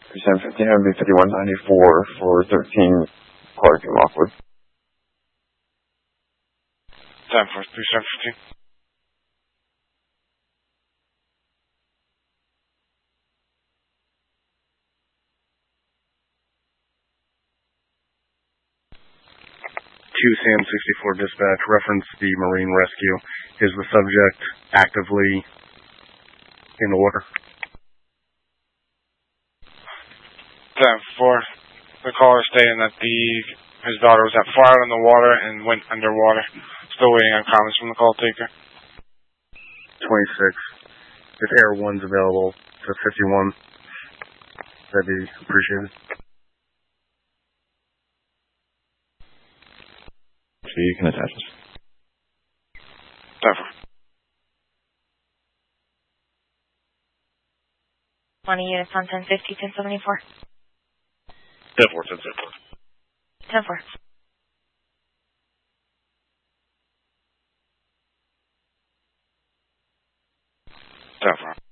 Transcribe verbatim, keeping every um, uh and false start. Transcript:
Percent fifteen, that would be fifty-one ninety-four for thirteen Clark and Lockwood. Time for percent fifteen. Two Sam sixty-four dispatch, reference the Marine rescue. Is the subject actively in the water? Time for the caller stating that the his daughter was at far out in the water and went underwater. Still waiting on comments from the call taker. twenty-six. If Air one's available to fifty-one, that'd be appreciated. So you can attach us. Time for. twenty units on ten fifty, ten seventy-four. ten four, ten seventy-four. ten four. Time for.